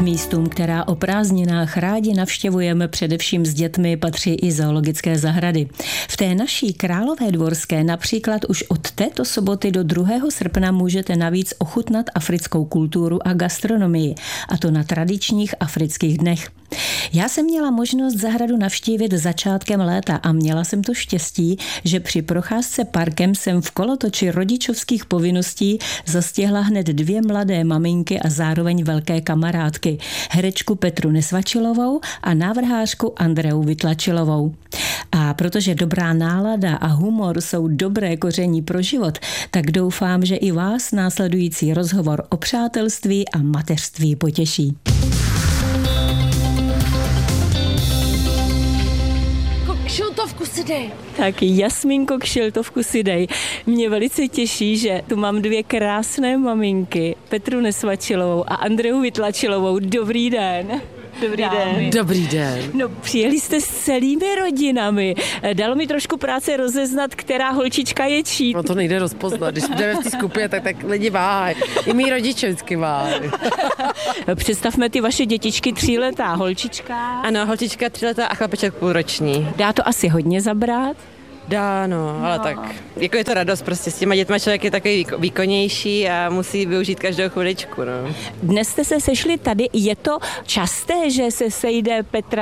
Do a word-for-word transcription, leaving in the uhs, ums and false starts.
místům, která o prázdninách rádi navštěvujeme především s dětmi, patří i zoologické zahrady. V té naší Královédvorské například už od této soboty do druhého srpna můžete navíc ochutnat africkou kulturu a gastronomii, a to na tradičních afrických dnech. Já jsem měla možnost zahradu navštívit začátkem léta a měla jsem to štěstí, že při procházce parkem jsem v kolotoči rodičovských povinností zastihla hned dvě mladé maminky a zároveň velké kamarádky, herečku Petru Nesvačilovou a návrhářku Andreu Vytlačilovou. A protože dobrá nálada a humor jsou dobré koření pro život, tak doufám, že i vás následující rozhovor o přátelství a mateřství potěší. Kšiltovku si dej. Tak Jasmínko, kšiltovku si dej. Mě velice těší, že tu mám dvě krásné maminky, Petru Nesvačilovou a Andreu Vytlačilovou. Dobrý den. Dobrý den. Dobrý den. No, přijeli jste s celými rodinami. Dalo mi trošku práce rozeznat, která holčička je čí. No to nejde rozpoznat. Když jdeme v té skupině, tak, tak lidi váhají. I mý rodiče vždycky váhají. Představme ty vaše dětičky, tříletá holčička. Ano, holčička tříletá a chlapeček půlroční. Dá to asi hodně zabrat? Dá, no, ale no. tak, jako je to radost prostě s těma dětma, člověk je takový výkonnější a musí využít každou chviličku, no. Dnes jste se sešli tady, je to časté, že se sejde Petra